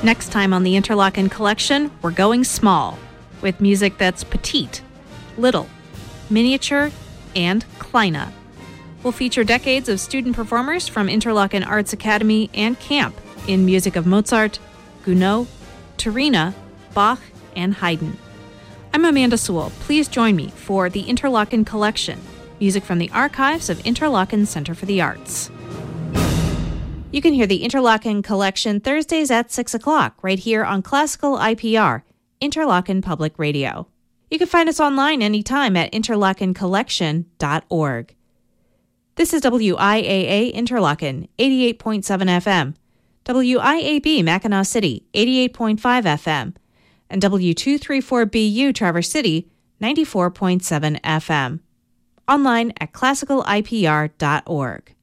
Next time on the Interlochen Collection, we're going small, with music that's petite, little, miniature, and kleine. We'll feature decades of student performers from Interlochen Arts Academy and Camp in music of Mozart, Gounod, Turina, Bach, and Haydn. I'm Amanda Sewell. Please join me for the Interlochen Collection, music from the archives of Interlochen Center for the Arts. You can hear the Interlochen Collection Thursdays at 6 o'clock right here on Classical IPR, Interlochen Public Radio. You can find us online anytime at interlochencollection.org. This is WIAA Interlochen, 88.7 FM, WIAB Mackinac City, 88.5 FM, and W234BU Traverse City, 94.7 FM. Online at classicalipr.org.